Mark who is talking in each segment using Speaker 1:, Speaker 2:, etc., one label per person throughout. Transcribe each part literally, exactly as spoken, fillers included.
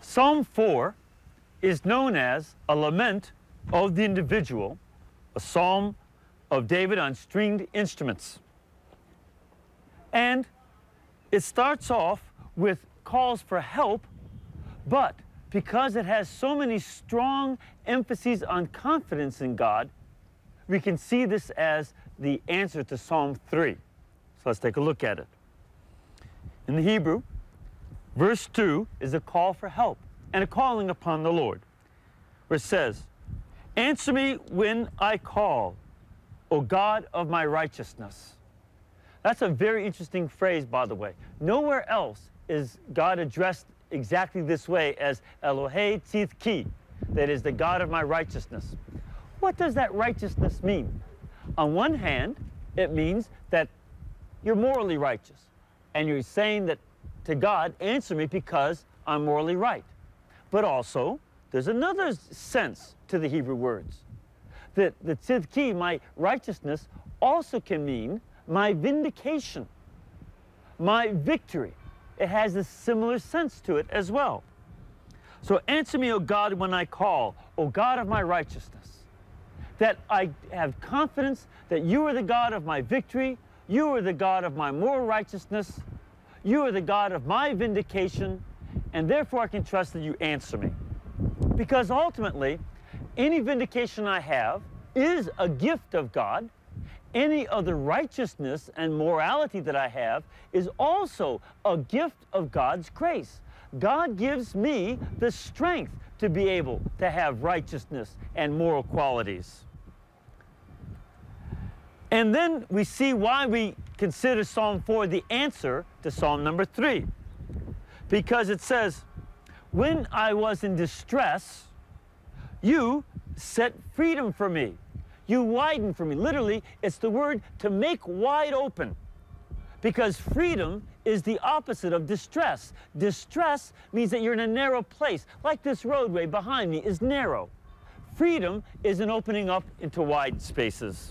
Speaker 1: Psalm four is known as a lament of the individual, a psalm of David on stringed instruments. And it starts off with calls for help, but because it has so many strong emphases on confidence in God, we can see this as the answer to Psalm three. So let's take a look at it. In the Hebrew, verse two is a call for help and a calling upon the Lord, where it says, "Answer me when I call, O God of my righteousness." That's a very interesting phrase, by the way. Nowhere else is God addressed exactly this way as Elohei Tzidki, that is the God of my righteousness. What does that righteousness mean? On one hand, it means that you're morally righteous, and you're saying that to God, answer me because I'm morally right. But also, there's another sense to the Hebrew words. That the tzidki, my righteousness, also can mean my vindication, my victory. It has a similar sense to it as well. So answer me, O God, when I call, O God of my righteousness. That I have confidence that you are the God of my victory, you are the God of my moral righteousness, you are the God of my vindication, and therefore I can trust that you answer me. Because ultimately, any vindication I have is a gift of God. Any other righteousness and morality that I have is also a gift of God's grace. God gives me the strength to be able to have righteousness and moral qualities. And then we see why we consider Psalm four the answer to Psalm number three. Because it says, when I was in distress, you set freedom for me. You widen for me. Literally, it's the word to make wide open. Because freedom is the opposite of distress. Distress means that you're in a narrow place, like this roadway behind me is narrow. Freedom is an opening up into wide spaces.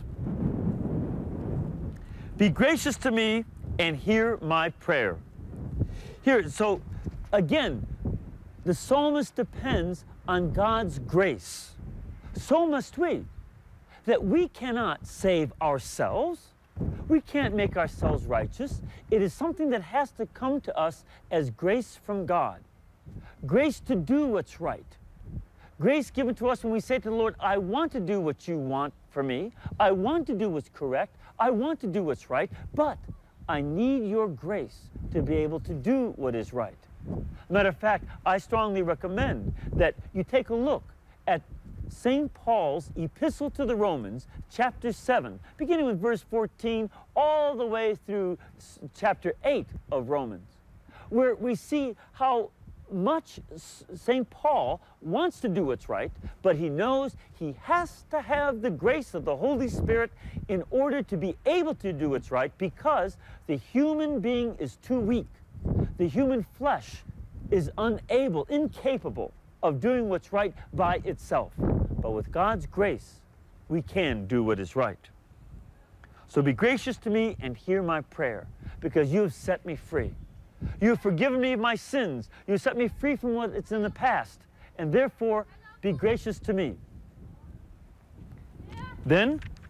Speaker 1: Be gracious to me and hear my prayer. Here, so again, the psalmist depends on God's grace. So must we. That we cannot save ourselves. We can't make ourselves righteous. It is something that has to come to us as grace from God. Grace to do what's right. Grace given to us when we say to the Lord, I want to do what you want for me. I want to do what's correct. I want to do what's right, but I need your grace to be able to do what is right. Matter of fact, I strongly recommend that you take a look at Saint Paul's epistle to the Romans, chapter seven, beginning with verse fourteen, all the way through chapter eight of Romans, where we see how much Saint Paul wants to do what's right, but he knows he has to have the grace of the Holy Spirit in order to be able to do what's right, because the human being is too weak. The human flesh is unable, incapable of doing what's right by itself. But with God's grace, we can do what is right. So be gracious to me and hear my prayer, because you have set me free. You have forgiven me of my sins. You have set me free from what it's in the past. And therefore, be gracious to me. Then